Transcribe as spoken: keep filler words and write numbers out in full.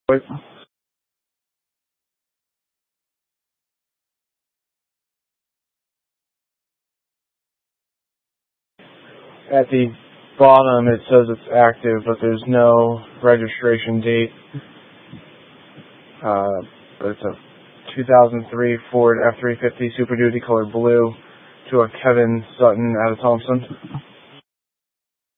At the bottom it says it's active, but there's no registration date. Uh, but it's a two thousand three Ford F three fifty Super Duty color blue to a Kevin Sutton out of Thompson.